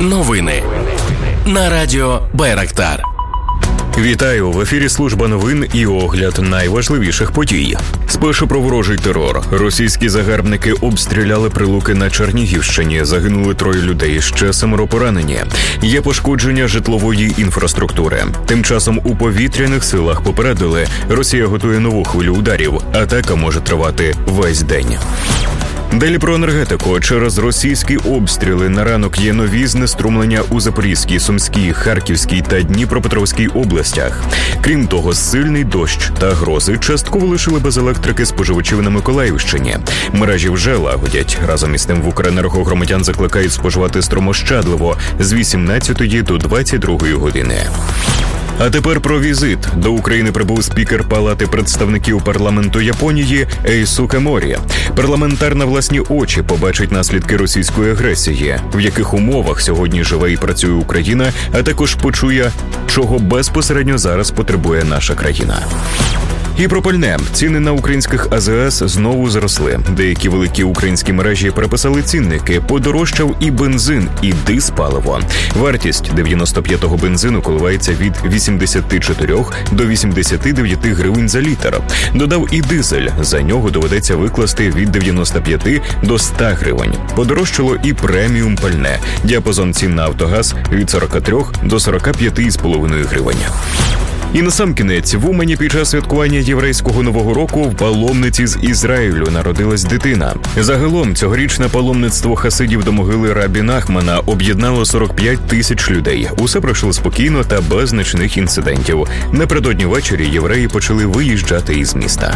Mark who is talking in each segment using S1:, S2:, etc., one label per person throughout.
S1: Новини на радіо Байрактар.
S2: Вітаю! В ефірі служба новин і огляд найважливіших подій. Спершу про ворожий терор. Російські загарбники обстріляли Прилуки на Чернігівщині. Загинули 3 людей, ще 7 поранені. Є пошкодження житлової інфраструктури. Тим часом у повітряних силах попередили, Росія готує нову хвилю ударів. Атака може тривати весь день. Далі про енергетику. Через російські обстріли на ранок є нові знеструмлення у Запорізькій, Сумській, Харківській та Дніпропетровській областях. Крім того, сильний дощ та грози частково лишили без електрики споживачів на Миколаївщині. Мережі вже лагодять. Разом із тим в Укренерго громадян закликають споживати стромощадливо з 18 до 22 години. А тепер про візит. До України прибув спікер Палати представників парламенту Японії Ейсуке Морі. Парламентар на власні очі побачить наслідки російської агресії, в яких умовах сьогодні живе і працює Україна, а також почує, чого безпосередньо зараз потребує наша країна. І про пальне. Ціни на українських АЗС знову зросли. Деякі великі українські мережі переписали цінники. Подорожчав і бензин, і диспаливо. Вартість 95-го бензину коливається від 84 до 89 гривень за літр. Додав і дизель. За нього доведеться викласти від 95 до 100 гривень. Подорожчало і преміум пальне. Діапазон цін на Автогаз від 43 до 45,5 гривень. І насамкінець, в Умані під час святкування єврейського Нового року в паломниці з Ізраїлю народилась дитина. Загалом, цьогорічне паломництво хасидів до могили Рабі Нахмана об'єднало 45 тисяч людей. Усе пройшло спокійно та без значних інцидентів. Напередодні ввечері євреї почали виїжджати із міста.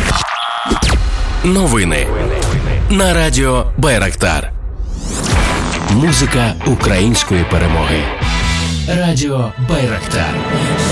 S1: Новини на радіо Байрактар. Музика української перемоги. Радіо Байрактар.